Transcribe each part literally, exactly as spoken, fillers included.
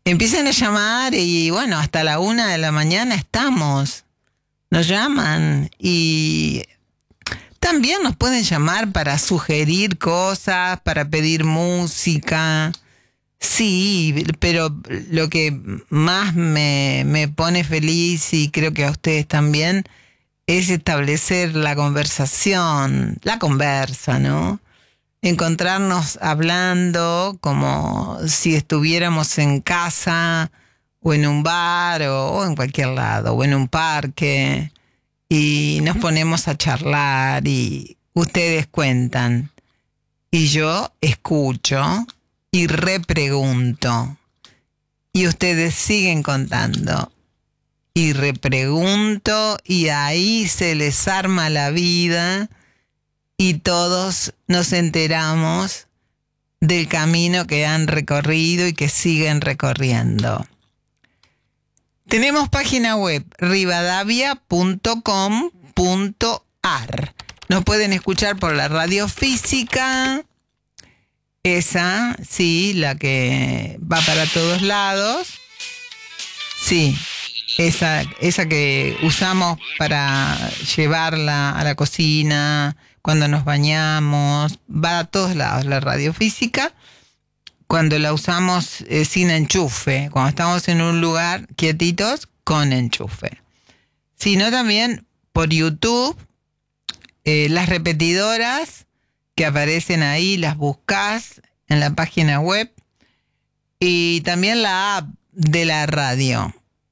Empiezan a llamar y bueno, hasta la una de la mañana estamos. Nos llaman y también nos pueden llamar para sugerir cosas, para pedir música. Sí, pero lo que más me, me pone feliz, y creo que a ustedes también, es establecer la conversación, la conversa, ¿no? Encontrarnos hablando como si estuviéramos en casa o en un bar o, o en cualquier lado o en un parque, y nos ponemos a charlar y ustedes cuentan y yo escucho y repregunto y ustedes siguen contando y repregunto y ahí se les arma la vida y todos nos enteramos del camino que han recorrido y que siguen recorriendo. Tenemos página web rivadavia punto com punto ar. Nos pueden escuchar por la radio física, esa, sí, la que va para todos lados. Sí, esa, esa que usamos para llevarla a la cocina, cuando nos bañamos, va a todos lados la radio física. Cuando la usamos eh, sin enchufe, cuando estamos en un lugar quietitos, con enchufe. Sino también por YouTube, eh, las repetidoras que aparecen ahí, las buscas en la página web, y también la app de la radio.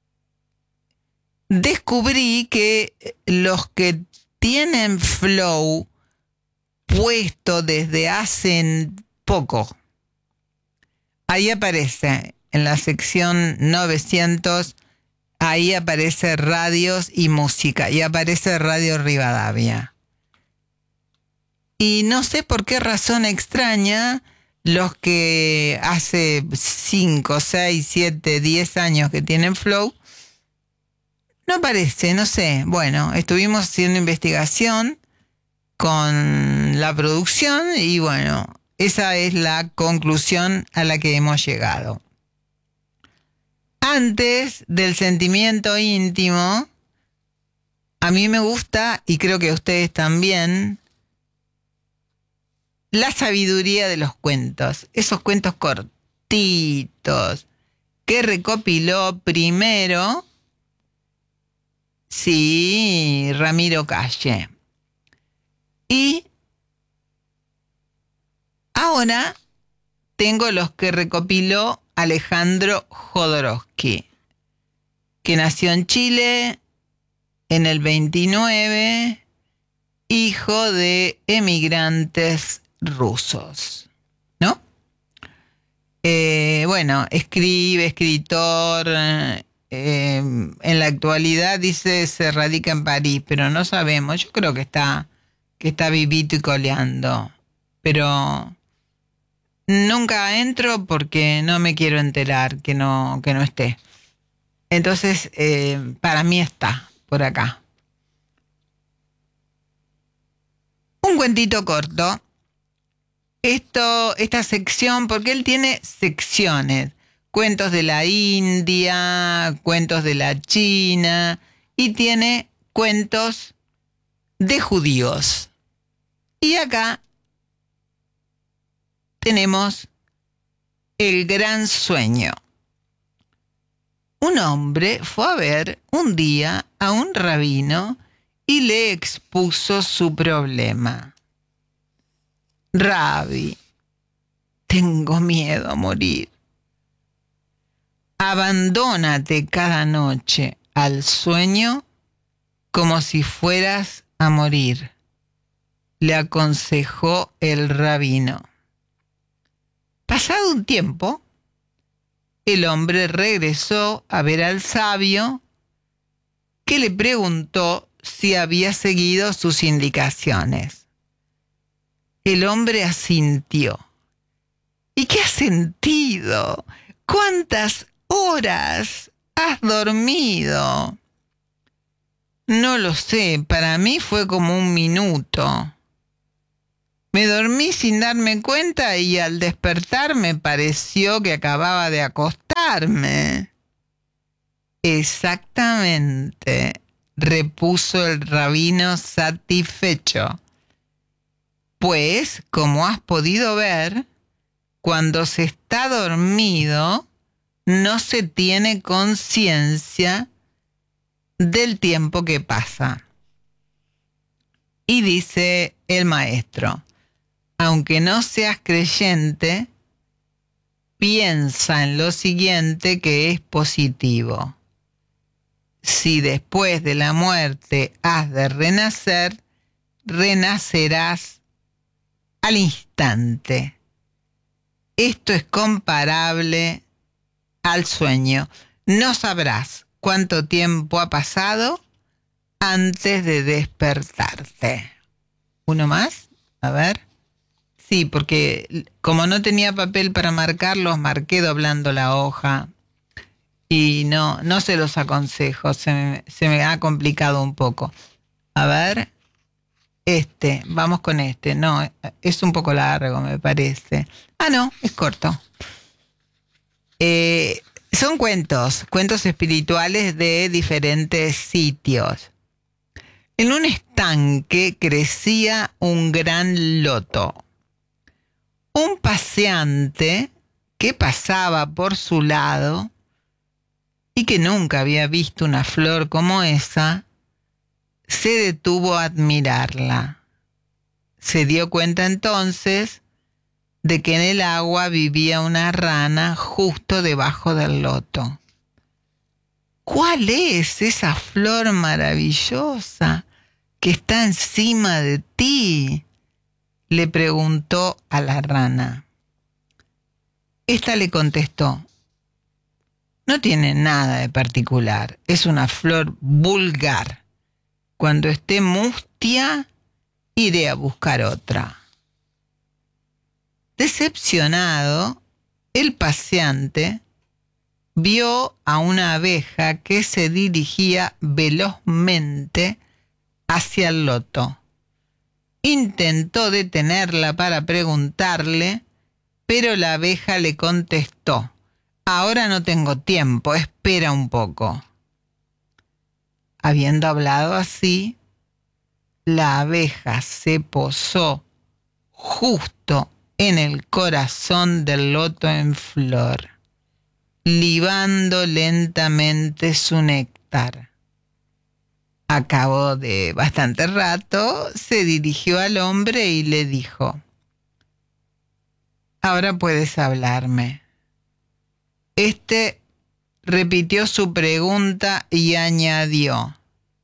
Descubrí que los que tienen Flow puesto desde hace poco, ahí aparece, en la sección novecientos, ahí aparece radios y música, y aparece Radio Rivadavia. Y no sé por qué razón extraña, los que hace cinco, seis, siete, diez años que tienen Flow, no aparece, no sé. Bueno, estuvimos haciendo investigación con la producción y bueno, esa es la conclusión a la que hemos llegado. Antes del sentimiento íntimo, a mí me gusta, y creo que a ustedes también, la sabiduría de los cuentos. Esos cuentos cortitos que recopiló primero, sí, Ramiro Calle. Y ahora tengo los que recopiló Alejandro Jodorowsky, que nació en Chile en el veintinueve, hijo de emigrantes rusos, ¿no? Eh, bueno, escribe, escritor, eh, en la actualidad dice se radica en París, pero no sabemos. Yo creo que está, que está vivito y coleando, pero nunca entro porque no me quiero enterar que no, que no esté. Entonces, eh, para mí está por acá. Un cuentito corto. Esto, esta sección, porque él tiene secciones. Cuentos de la India, cuentos de la China, y tiene cuentos de judíos. Y acá tenemos El gran sueño. Un hombre fue a ver un día a un rabino y le expuso su problema. Rabbi, tengo miedo a morir. Abandónate cada noche al sueño como si fueras a morir, le aconsejó el rabino. Pasado un tiempo, el hombre regresó a ver al sabio, que le preguntó si había seguido sus indicaciones. El hombre asintió. ¿Y qué has sentido? ¿Cuántas horas has dormido? No lo sé, para mí fue como un minuto. Me dormí sin darme cuenta y al despertar me pareció que acababa de acostarme. Exactamente, repuso el rabino satisfecho. Pues, como has podido ver, cuando se está dormido, no se tiene conciencia del tiempo que pasa. Y dice el maestro, aunque no seas creyente, piensa en lo siguiente que es positivo. Si después de la muerte has de renacer, renacerás al instante. Esto es comparable al sueño. No sabrás cuánto tiempo ha pasado antes de despertarte. ¿Uno más? A ver. Sí, porque como no tenía papel para marcarlos, marqué doblando la hoja. Y no, no se los aconsejo, se me, se me ha complicado un poco. A ver, este, vamos con este. No, es un poco largo, me parece. Ah, no, es corto. Eh, son cuentos, cuentos espirituales de diferentes sitios. En un estanque crecía un gran loto. Un paseante que pasaba por su lado y que nunca había visto una flor como esa, se detuvo a admirarla. Se dio cuenta entonces de que en el agua vivía una rana justo debajo del loto. ¿Cuál es esa flor maravillosa que está encima de ti?, le preguntó a la rana. Esta le contestó, no tiene nada de particular, es una flor vulgar. Cuando esté mustia, iré a buscar otra. Decepcionado, el paseante vio a una abeja que se dirigía velozmente hacia el loto. Intentó detenerla para preguntarle, pero la abeja le contestó, ahora no tengo tiempo, espera un poco. Habiendo hablado así, la abeja se posó justo en el corazón del loto en flor, libando lentamente su néctar. A cabo de bastante rato, se dirigió al hombre y le dijo, ahora puedes hablarme. Este repitió su pregunta y añadió,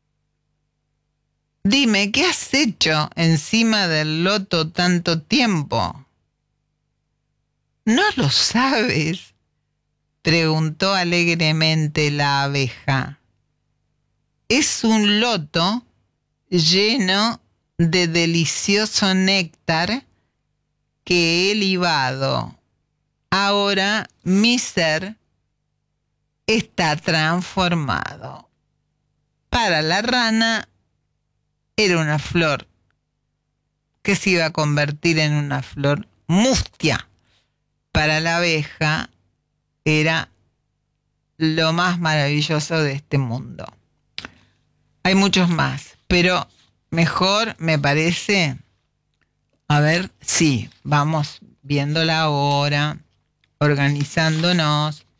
dime, ¿qué has hecho encima del loto tanto tiempo? ¿No lo sabes?, preguntó alegremente la abeja. Es un loto lleno de delicioso néctar que he libado. Ahora mi ser está transformado. Para la rana era una flor que se iba a convertir en una flor mustia. Para la abeja era lo más maravilloso de este mundo. Hay muchos más, pero mejor me parece, a ver, sí, vamos viendo la hora, organizándonos.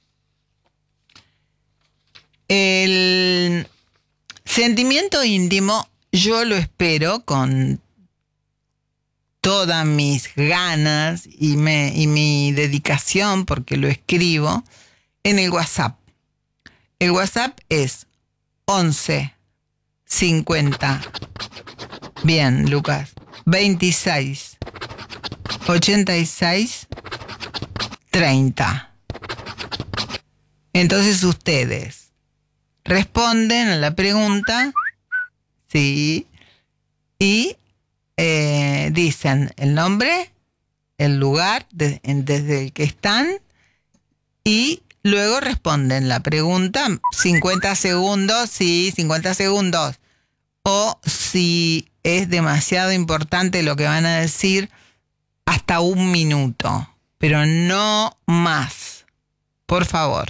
El sentimiento íntimo yo lo espero con todas mis ganas y, me, y mi dedicación, porque lo escribo, en el WhatsApp. El WhatsApp es once cincuenta. Bien, Lucas. veintiséis ochenta y seis treinta. Entonces ustedes responden a la pregunta, sí, y eh, dicen el nombre, el lugar de, desde el que están y luego responden la pregunta, cincuenta segundos, sí, cincuenta segundos. O si es demasiado importante lo que van a decir hasta un minuto, pero no más. Por favor.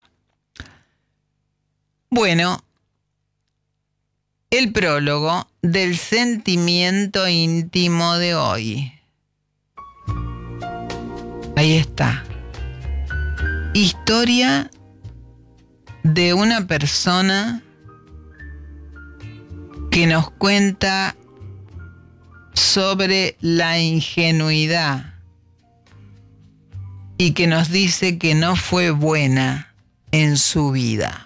Bueno, el prólogo del sentimiento íntimo de hoy. Ahí está. Historia de una persona que nos cuenta sobre la ingenuidad y que nos dice que no fue buena en su vida.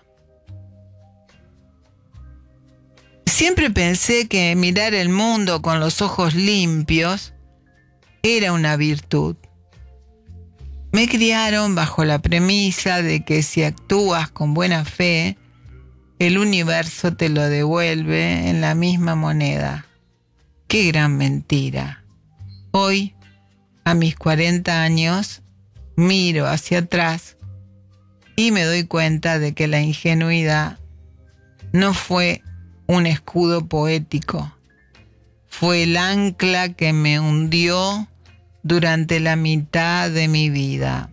Siempre pensé que mirar el mundo con los ojos limpios era una virtud. Me criaron bajo la premisa de que si actúas con buena fe, el universo te lo devuelve en la misma moneda. ¡Qué gran mentira! Hoy, a mis cuarenta años, miro hacia atrás y me doy cuenta de que la ingenuidad no fue un escudo poético. Fue el ancla que me hundió durante la mitad de mi vida.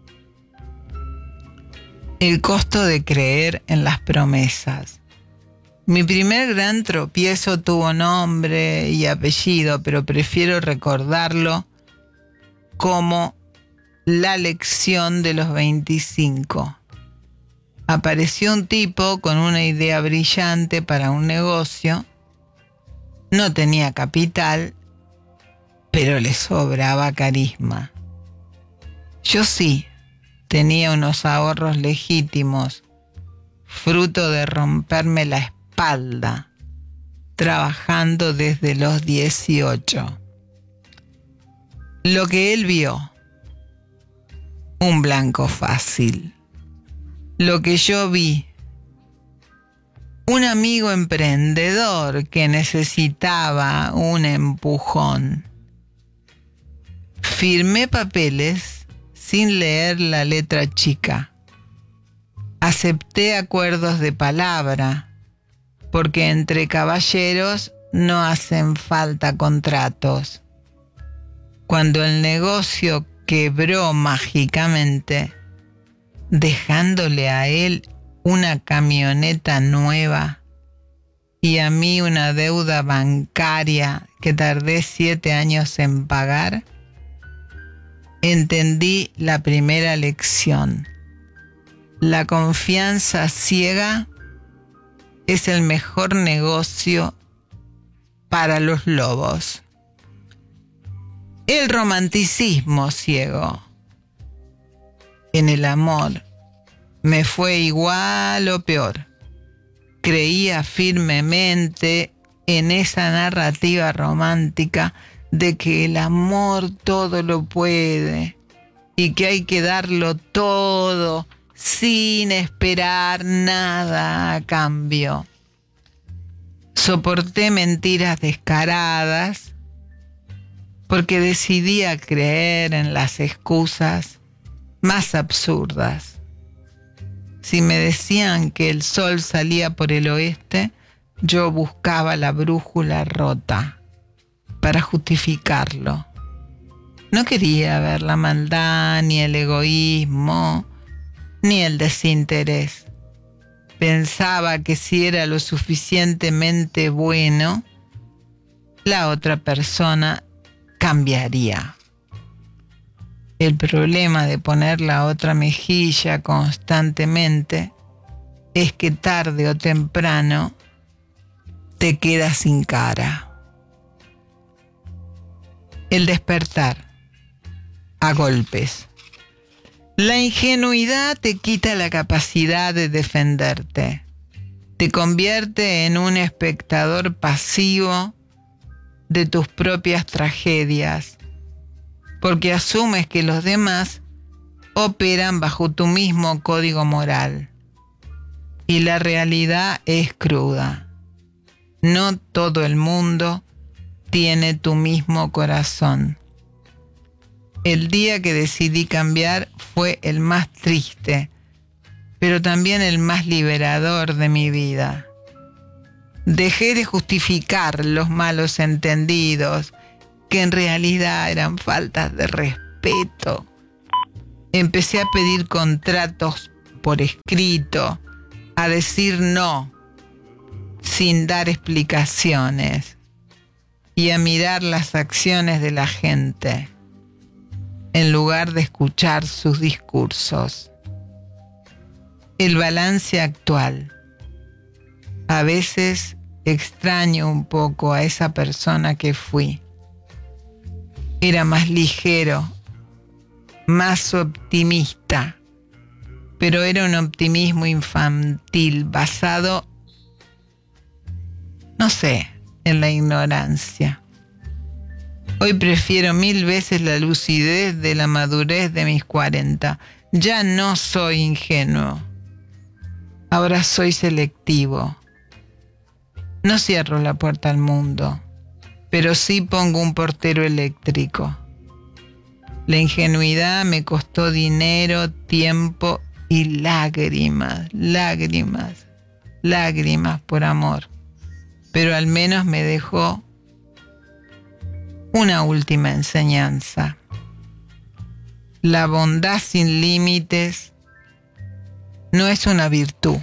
El costo de creer en las promesas. Mi primer gran tropiezo tuvo nombre y apellido, pero prefiero recordarlo como la lección de los veinticinco. Apareció un tipo con una idea brillante para un negocio. No tenía capital, pero le sobraba carisma. Yo sí tenía unos ahorros legítimos, fruto de romperme la espalda, trabajando desde los dieciocho. Lo que él vio, un blanco fácil. Lo que yo vi, un amigo emprendedor que necesitaba un empujón. Firmé papeles sin leer la letra chica. Acepté acuerdos de palabra, porque entre caballeros no hacen falta contratos. Cuando el negocio quebró mágicamente, dejándole a él una camioneta nueva y a mí una deuda bancaria que tardé siete años en pagar, entendí la primera lección. La confianza ciega es el mejor negocio para los lobos. El romanticismo ciego en el amor me fue igual o peor. Creía firmemente en esa narrativa romántica de que el amor todo lo puede y que hay que darlo todo sin esperar nada a cambio. Soporté mentiras descaradas porque decidí a creer en las excusas más absurdas. Si me decían que el sol salía por el oeste, yo buscaba la brújula rota para justificarlo. No quería ver la maldad, ni el egoísmo, ni el desinterés. Pensaba que si era lo suficientemente bueno, la otra persona cambiaría. El problema de poner la otra mejilla constantemente es que tarde o temprano te quedas sin cara. El despertar a golpes. La ingenuidad te quita la capacidad de defenderte. Te convierte en un espectador pasivo de tus propias tragedias, porque asumes que los demás operan bajo tu mismo código moral. Y la realidad es cruda. No todo el mundo tiene tu mismo corazón. El día que decidí cambiar fue el más triste, pero también el más liberador de mi vida. Dejé de justificar los malos entendidos, que en realidad eran faltas de respeto. Empecé a pedir contratos por escrito, a decir no, sin dar explicaciones, y a mirar las acciones de la gente, en lugar de escuchar sus discursos. El balance actual. A veces extraño un poco a esa persona que fui. Era más ligero, más optimista, pero era un optimismo infantil basado, no sé, en la ignorancia. Hoy prefiero mil veces la lucidez de la madurez de mis cuarenta. Ya no soy ingenuo. Ahora soy selectivo. No cierro la puerta al mundo, pero sí pongo un portero eléctrico. La ingenuidad me costó dinero, tiempo y lágrimas, lágrimas, lágrimas por amor. Pero al menos me dejó una última enseñanza. La bondad sin límites no es una virtud.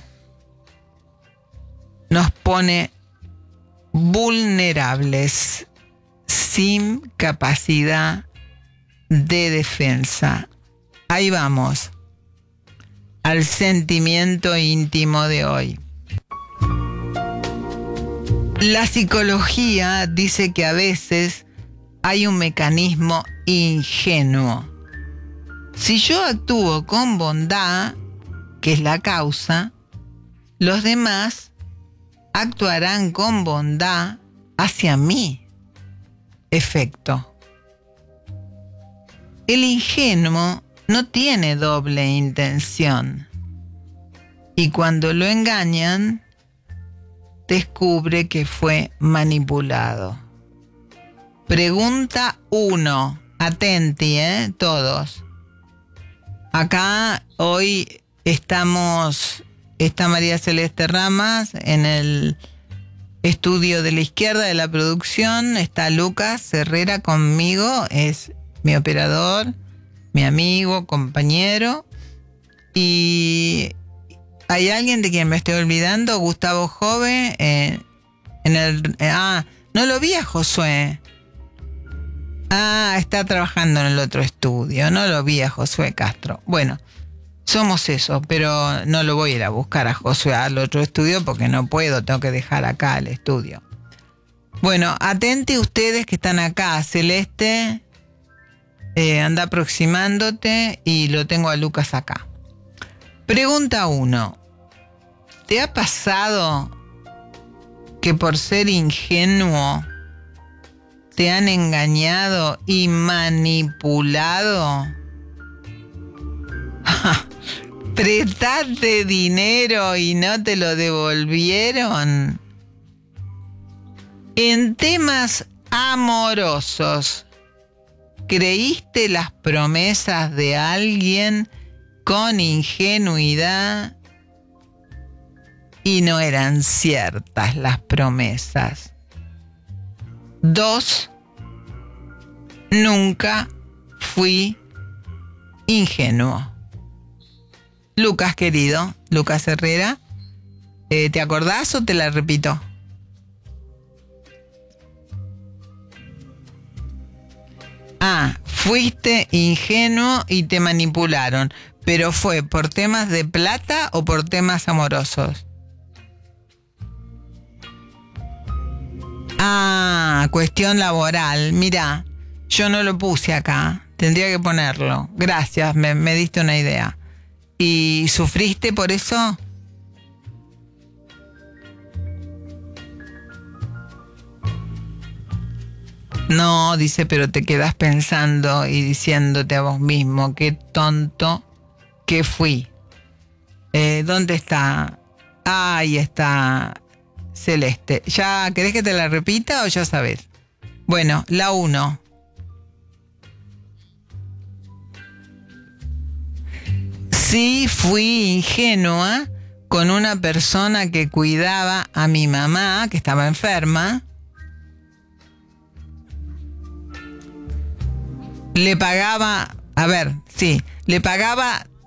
Nos pone vulnerables, sin capacidad de defensa. Ahí vamos, al sentimiento íntimo de hoy. La psicología dice que a veces hay un mecanismo ingenuo. Si yo actúo con bondad, que es la causa, los demás actuarán con bondad hacia mí. Efecto. El ingenuo no tiene doble intención. Y cuando lo engañan, descubre que fue manipulado. Pregunta uno. Atenti, ¿eh? Todos. Acá hoy estamos... Está María Celeste Ramas en el estudio de la izquierda de la producción. Está Lucas Herrera conmigo, es mi operador, mi amigo, compañero. Y hay alguien de quien me estoy olvidando, Gustavo Jove. Eh, en el, eh, ah, no lo vi a Josué. Ah, está trabajando en el otro estudio. No lo vi a Josué Castro. Bueno. Somos eso, pero no lo voy a ir a buscar a Josué al otro estudio porque no puedo, tengo que dejar acá el estudio. Bueno, atente ustedes que están acá, Celeste, eh, anda aproximándote y lo tengo a Lucas acá. Pregunta uno. ¿Te ha pasado que por ser ingenuo te han engañado y manipulado? ¿Prestaste dinero y no te lo devolvieron? En temas amorosos, ¿creíste las promesas de alguien con ingenuidad y no eran ciertas las promesas? Dos, nunca fui ingenuo. Lucas, querido, Lucas Herrera, eh, ¿te acordás o te la repito? Ah, fuiste ingenuo y te manipularon, pero ¿fue por temas de plata o por temas amorosos? Ah, cuestión laboral. Mirá, yo no lo puse acá, tendría que ponerlo. Gracias, me, me diste una idea. ¿Y sufriste por eso? No, dice, pero te quedas pensando y diciéndote a vos mismo, qué tonto que fui. Eh, ¿Dónde está? Ahí está Celeste. ¿Ya querés que te la repita o ya sabés? Bueno, la uno. Sí, fui ingenua con una persona que cuidaba a mi mamá, que estaba enferma. Le pagaba, a ver, sí, le pagaba